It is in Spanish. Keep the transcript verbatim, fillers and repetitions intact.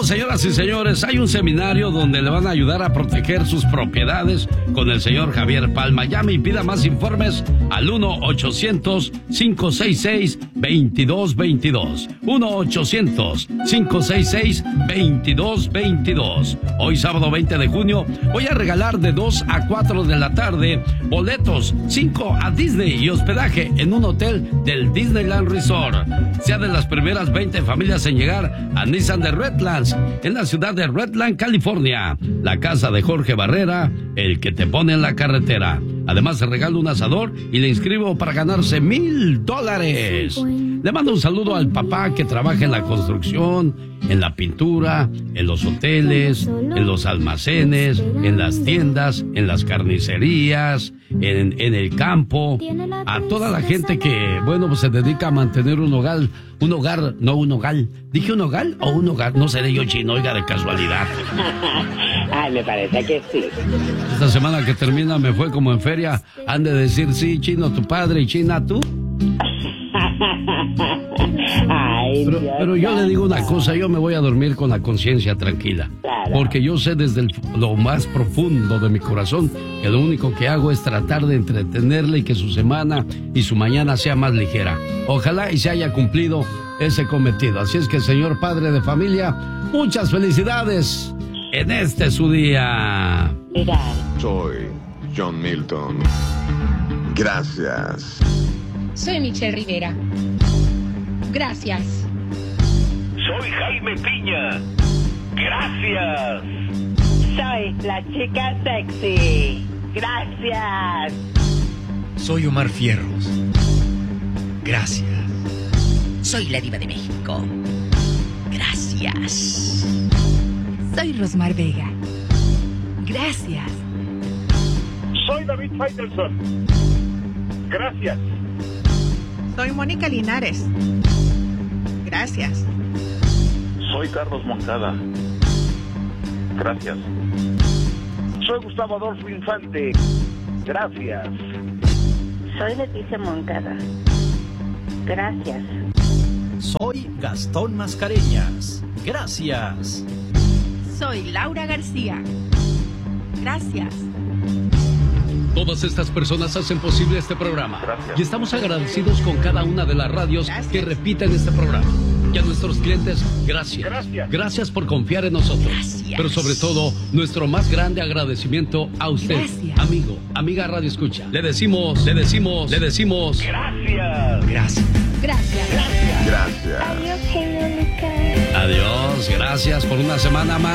señoras y señores, hay un seminario donde le van a ayudar a proteger sus propiedades con el señor Javier Palma. Llame y pida más informes al uno ochocientos, cinco seis seis, veintidós veintidós. uno ochocientos, cinco seis seis, veintidós veintidós. Hoy sábado veinte de junio voy a regalar de dos a cuatro de la tarde boletos, cinco a Disney y hospedaje en un hotel del Disneyland Resort. Sea de las primeras veinte familias en llegar a Nissan de Redlands, en la ciudad de Redland, California. La casa de Jorge Barrera, el que te pone en la carretera. Además, se regala un asador y le inscribo para ganarse mil dólares. Le mando un saludo al papá que trabaja en la construcción, en la pintura, en los hoteles, en los almacenes, en las tiendas, en las carnicerías, en, en el campo. A toda la gente que, bueno, pues se dedica a mantener un hogar, un hogar, no un hogar. ¿Dije un hogar o un hogar? No seré yo chino, oiga, de casualidad. Ay, me parece que sí. Esta semana que termina me fue como en feria. Han de decir, sí, chino tu padre y china tú. Ay, pero, pero yo le digo una cosa, yo me voy a dormir con la conciencia tranquila. Claro. Porque yo sé desde el, lo más profundo de mi corazón que lo único que hago es tratar de entretenerle y que su semana y su mañana sea más ligera. Ojalá y se haya cumplido ese cometido. Así es que, señor padre de familia, muchas felicidades en este su día. Mira. Soy John Milton. Gracias. Soy Michelle Rivera. Gracias. Soy Jaime Piña. Gracias. Soy la chica sexy. Gracias. Soy Omar Fierros. Gracias. Soy la diva de México. Gracias. Soy Rosmar Vega. Gracias. Soy David Faitelson. Gracias. Soy Mónica Linares. Gracias. Soy Carlos Moncada. Gracias. Soy Gustavo Adolfo Infante. Gracias. Soy Leticia Moncada. Gracias. Soy Gastón Mascareñas. Gracias. Soy Laura García. Gracias. Todas estas personas hacen posible este programa. Gracias. Y estamos agradecidos con cada una de las radios Gracias. que repiten este programa. Y a nuestros clientes, gracias. Gracias. Gracias por confiar en nosotros. Gracias. Pero sobre todo, nuestro más grande agradecimiento a usted, Gracias. amigo, amiga Radio Escucha. Le decimos, le decimos, le decimos. Gracias. Gracias. Gracias. Gracias. Adiós, gracias por una semana más.